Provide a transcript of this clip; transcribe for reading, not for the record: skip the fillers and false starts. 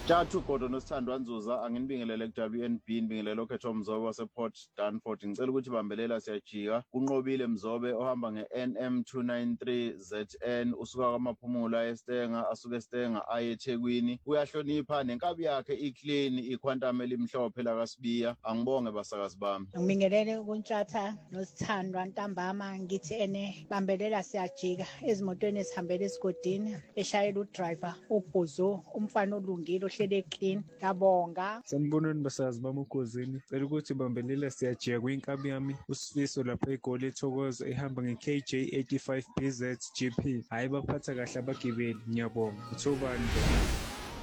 Jathu Godo noSithandwa Nzuza anginibingelele ku-WNB nibingelele okhetho Mzobe wasePort Stanford ngicela ukuthi bambelela siyajika kunqobile Mzobe ohamba nge-NM 293 ZN usuka kwaMaphumulo eStenga asuke eStenga aye eThekwini uyahlonipha nenkabi yakhe iclean iquantum elimhlophe lakasibiya angibonge basakazi bami Ngibingelele kuNtshatha noSithandwa ntambama ngithi ene bambelela siyajika ezimotweni ezihambela esigodini eshayela udriver ubhuzu umfana olungile ohlele clean ngabonga. Sanibonani basazi bami ugozini cela ukuthi bambelela siyajiya kwinkabi yami uSifiso lapha eGoli eThokoza ehamba nge-KJ 85 BZ GP hayi baphatha kahle abagibeli ngiyabonga uthobani.